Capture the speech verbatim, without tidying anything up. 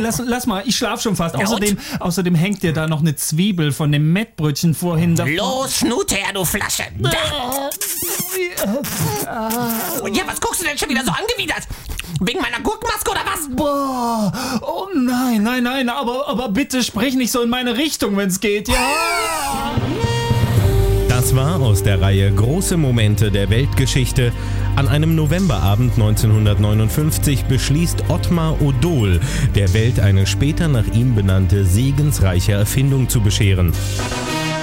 lass, lass mal, ich schlaf schon fast. Ja, außerdem, außerdem hängt dir da noch eine Zwiebel von dem Mettbrötchen vorhin. Los, Schnute her, du Flasche. Da. Und ja, was guckst du denn schon wieder so angewidert? Wegen meiner Gurkenmaske oder was? Boah, oh nein, nein, nein, aber, aber bitte sprich nicht so in meine Richtung, wenn's geht, ja? Das war aus der Reihe Große Momente der Weltgeschichte. An einem Novemberabend neunzehnhundertneunundfünfzig beschließt Ottmar Odol, der Welt eine später nach ihm benannte segensreiche Erfindung zu bescheren.